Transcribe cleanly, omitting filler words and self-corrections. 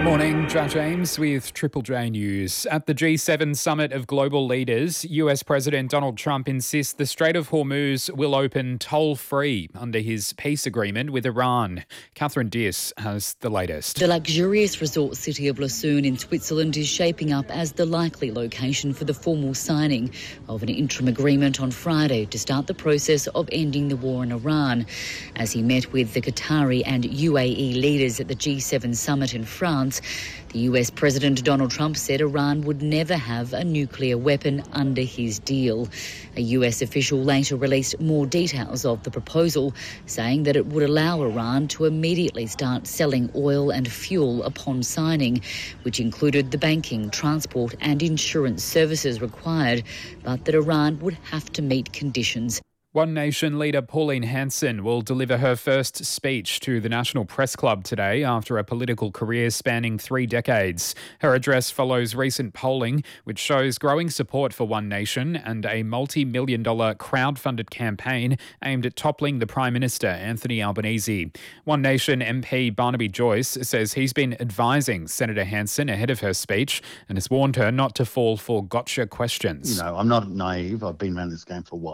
Morning, Josh James with Triple J News. At the G7 summit of global leaders, US President Donald Trump insists the Strait of Hormuz will open toll-free under his peace agreement with Iran. Catherine Diss has the latest. The luxurious resort city of Lucerne in Switzerland is shaping up as the likely location for the formal signing of an interim agreement on Friday to start the process of ending the war in Iran. As he met with the Qatari and UAE leaders at the G7 summit in France, the US President Donald Trump said Iran would never have a nuclear weapon under his deal. A US official later released more details of the proposal, saying that it would allow Iran to immediately start selling oil and fuel upon signing, which included the banking, transport and insurance services required, but that Iran would have to meet conditions. One Nation leader Pauline Hanson will deliver her first speech to the National Press Club today after a political career spanning 3 decades. Her address follows recent polling, which shows growing support for One Nation and a multi-million-dollar crowd-funded campaign aimed at toppling the Prime Minister, Anthony Albanese. One Nation MP Barnaby Joyce says he's been advising Senator Hanson ahead of her speech and has warned her not to fall for gotcha questions. I'm not naive. I've been around this game for a while.